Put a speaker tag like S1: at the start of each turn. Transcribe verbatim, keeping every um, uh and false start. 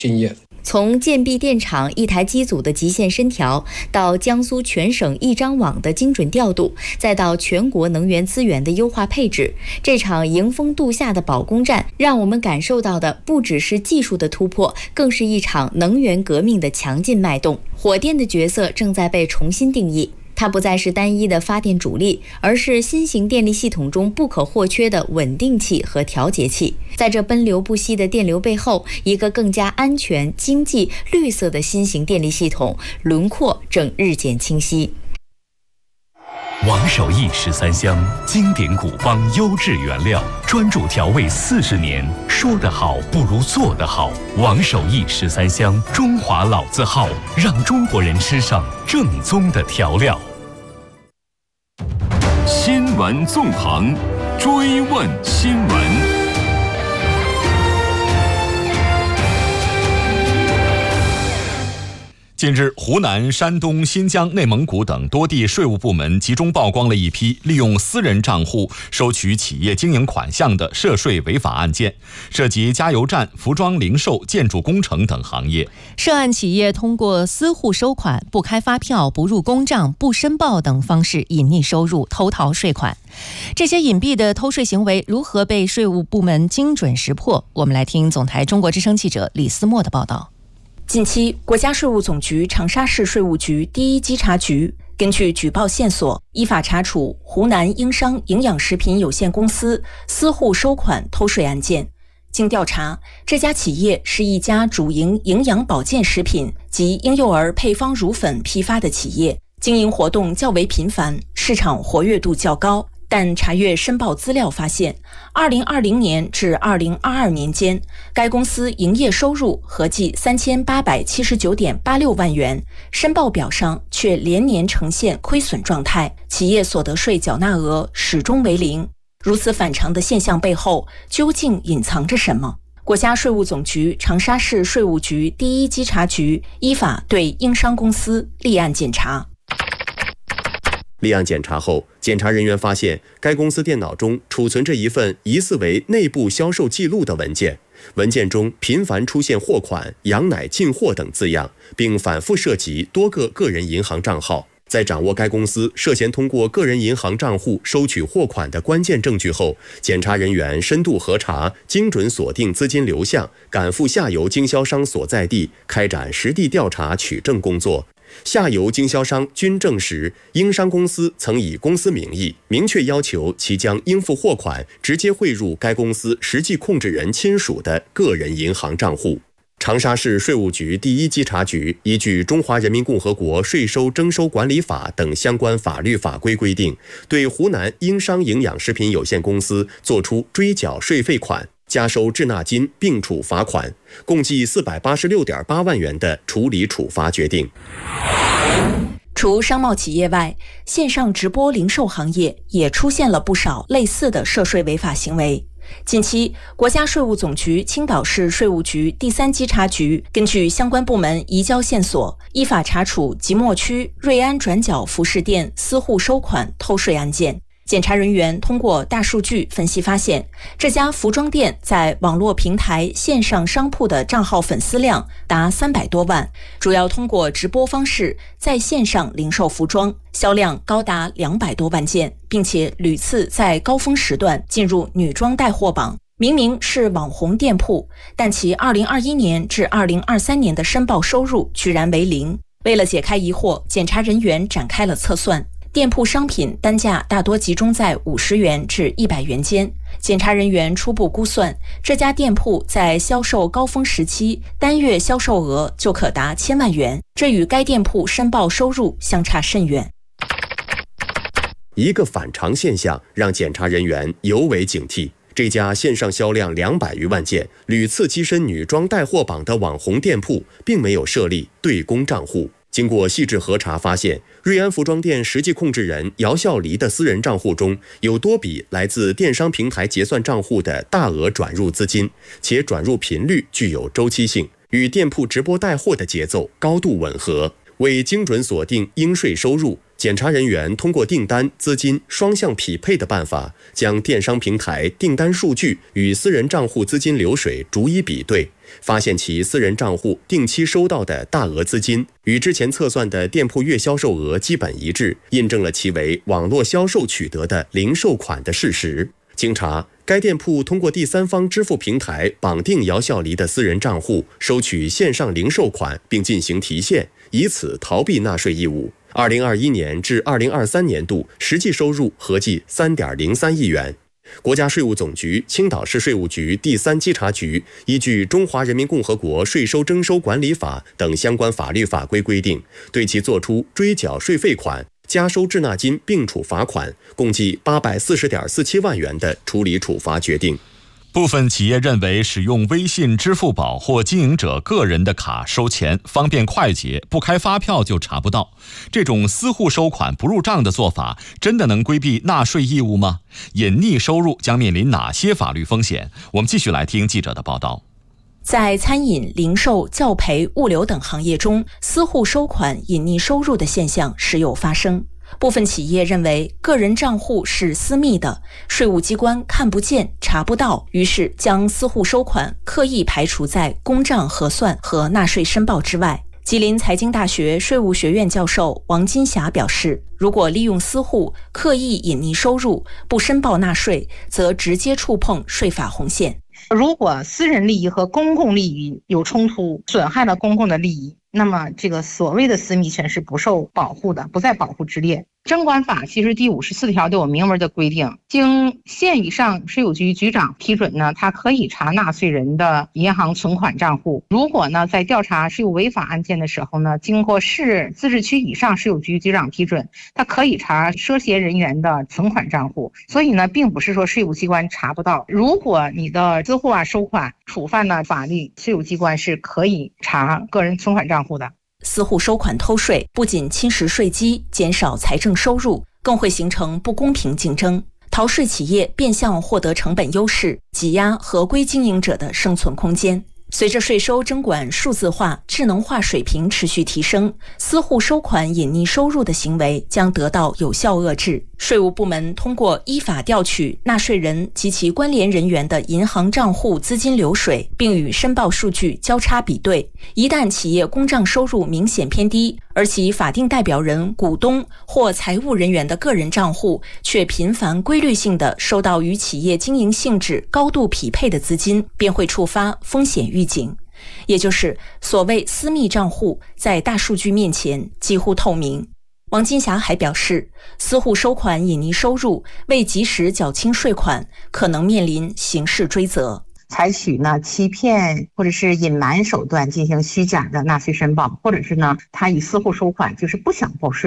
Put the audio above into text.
S1: 经验。
S2: 从建壁电厂一台机组的极限深调，到江苏全省一张网的精准调度，再到全国能源资源的优化配置，这场迎风度夏的保供战，让我们感受到的不只是技术的突破，更是一场能源革命的强劲脉动。火电的角色正在被重新定义。它不再是单一的发电主力，而是新型电力系统中不可或缺的稳定器和调节器。在这奔流不息的电流背后，一个更加安全、经济、绿色的新型电力系统轮廓正日渐清晰。
S3: 王守义十三香，经典古方，优质原料，专注调味四十年。说得好不如做得好。王守义十三香，中华老字号，让中国人吃上正宗的调料。
S4: 新闻纵横，追问新闻。
S5: 近日，湖南、山东、新疆、内蒙古等多地税务部门集中曝光了一批利用私人账户收取企业经营款项的涉税违法案件，涉及加油站、服装零售、建筑工程等行业。
S6: 涉案企业通过私户收款、不开发票、不入公账、不申报等方式隐匿收入、偷逃税款。这些隐蔽的偷税行为如何被税务部门精准识破？我们来听总台中国之声记者李思墨的报道。
S7: 近期，国家税务总局长沙市税务局第一稽查局根据举报线索，依法查处湖南英商营养食品有限公司私户收款偷税案件。经调查，这家企业是一家主营营养保健食品及婴幼儿配方乳粉批发的企业，经营活动较为频繁，市场活跃度较高。但查阅申报资料发现，二零二零年至二零二二年间，该公司营业收入合计三千八百七十九点八六万元，申报表上却连年呈现亏损状态，企业所得税缴纳额始终为零。如此反常的现象背后，究竟隐藏着什么？国家税务总局长沙市税务局第一稽查局依法对英商公司立案检查。
S8: 立案检查后，检查人员发现该公司电脑中储存着一份疑似为内部销售记录的文件，文件中频繁出现货款、羊奶进货等字样，并反复涉及多个个人银行账号。在掌握该公司涉嫌通过个人银行账户收取货款的关键证据后，检查人员深度核查，精准锁定资金流向，赶赴下游经销商所在地，开展实地调查取证工作。下游经销商均证实，英商公司曾以公司名义明确要求其将应付货款直接汇入该公司实际控制人亲属的个人银行账户。长沙市税务局第一稽查局依据《中华人民共和国税收征收管理法》等相关法律法规规定，对湖南英商营养食品有限公司作出追缴税费款、加收滞纳金并处罚款，共计四百八十六点八万元的处理处罚决定。
S7: 除商贸企业外，线上直播零售行业也出现了不少类似的涉税违法行为。近期，国家税务总局青岛市税务局第三稽查局根据相关部门移交线索，依法查处即墨区瑞安转角服饰店私户收款偷税案件。检查人员通过大数据分析发现，这家服装店在网络平台线上商铺的账号粉丝量达三百多万，主要通过直播方式在线上零售服装，销量高达两百多万件，并且屡次在高峰时段进入女装带货榜。明明是网红店铺，但其二零二一年至二零二三年的申报收入居然为零。为了解开疑惑，检查人员展开了测算。店铺商品单价大多集中在五十元至一百元间，检查人员初步估算，这家店铺在销售高峰时期单月销售额就可达千万元，这与该店铺申报收入相差甚远。
S8: 一个反常现象让检查人员尤为警惕。这家线上销量两百余万件、屡次跻身女装带货榜的网红店铺，并没有设立对公账户。经过细致核查发现，瑞安服装店实际控制人姚笑黎的私人账户中有多笔来自电商平台结算账户的大额转入资金，且转入频率具有周期性，与店铺直播带货的节奏高度吻合。为精准锁定应税收入， 检查人员通过订单、资金双向匹配的办法，将电商平台订单数据与私人账户资金流水逐一比对，发现其私人账户定期收到的大额资金与之前测算的店铺月销售额基本一致，印证了其为网络销售取得的零售款的事实。经查，该店铺通过第三方支付平台绑定姚笑黎的私人账户，收取线上零售款并进行提现，以此逃避纳税义务。二零二一年至二零二三年度实际收入合计 三点零三亿元。国家税务总局青岛市税务局第三稽查局依据《中华人民共和国税收征收管理法》等相关法律法规规定，对其作出追缴税费款、加收滞纳金并处罚款，共计八百四十点四七万元的处理处罚决定。
S5: 部分企业认为使用微信、支付宝或经营者个人的卡收钱方便快捷，不开发票就查不到。这种私户收款不入账的做法，真的能规避纳税义务吗？隐匿收入将面临哪些法律风险？我们继续来听记者的报道。
S7: 在餐饮、零售、教培、物流等行业中，私户收款、隐匿收入的现象时有发生。部分企业认为个人账户是私密的，税务机关看不见、查不到，于是将私户收款刻意排除在公账核算和纳税申报之外。吉林财经大学税务学院教授王金霞表示，如果利用私户刻意隐匿收入，不申报纳税，则直接触碰税法红线。
S1: 如果私人利益和公共利益有冲突，损害了公共的利益，那么这个所谓的私密权是不受保护的，不在保护之列。征管法其实第五十四条都有明文的规定，经县以上税务局局长批准呢，他可以查纳税人的银行存款账户。如果呢在调查税务违法案件的时候呢，经过市自治区以上税务局局长批准，他可以查涉嫌人员的存款账户。所以呢，并不是说税务机关查不到。如果你的私户啊收款触犯了法律，税务机关是可以查个人存款账户的。
S7: 私户收款偷税不仅侵蚀税基，减少财政收入，更会形成不公平竞争。逃税企业变相获得成本优势，挤压合规经营者的生存空间。随着税收征管数字化、智能化水平持续提升，私户收款隐匿收入的行为将得到有效遏制。税务部门通过依法调取纳税人及其关联人员的银行账户资金流水，并与申报数据交叉比对。一旦企业公账收入明显偏低，而其法定代表人、股东或财务人员的个人账户却频繁规律性地收到与企业经营性质高度匹配的资金，便会触发风险预警。也就是所谓私密账户在大数据面前几乎透明。王金霞还表示，私户收款隐匿收入，未及时缴清税款，可能面临刑事追责。
S1: 采取呢欺骗或者是隐瞒手段进行虚假的纳税申报，或者是呢他以私户收款就是不想报税。